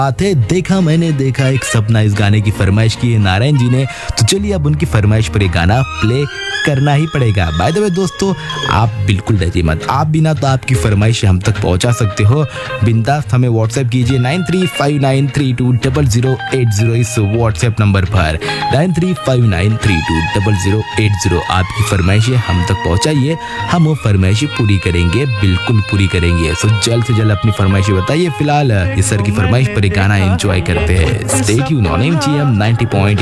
बात है देखा मैंने देखा एक सपना, इस गाने की फरमाइश की है नारायण जी ने। तो चलिए अब उनकी फरमाइश पर एक गाना प्ले करना ही पड़ेगा। बाय द वे दोस्तों, आप बिल्कुल डरिए मत, आप बिना तो आपकी फरमाइश हम तक पहुंचा सकते हो। बिंदास हमें व्हाट्सएप कीजिए 9359320080 इस व्हाट्सएप नंबर पर 9359320080। आपकी फरमाइशें हम तक पहुंचाइए, हम वो फरमाइशें पूरी करेंगे, बिल्कुल पूरी करेंगे। सो जल्द से जल्द अपनी फरमाइशें बताइए। फिलहाल इस सर की फरमाइश पर एक गाना एंजॉय करते हैं। Stay tuned on MGM 90.8